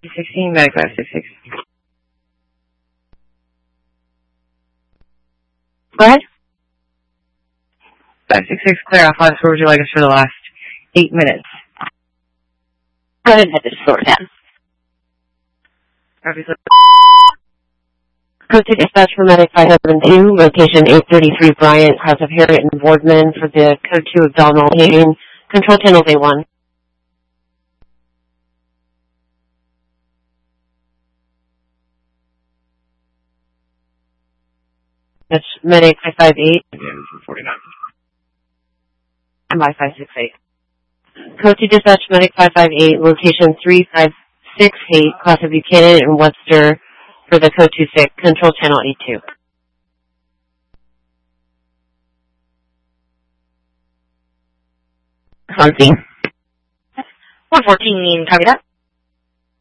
16, medic 566. Go ahead. 566, clear off last. Where would you like us for the last 8 minutes? Go ahead and head to store 10. Obviously. Code to dispatch for medic 572, location 833 Bryant, House of Harriet and Boardman for the code 2 abdominal pain. Control channel A1. That's medic 558. Yeah, this is 49. And by 568. Code to dispatch medic 558, location 3568, class of Buchanan and Webster for the code 26, control channel A2. On scene. 114, copy that.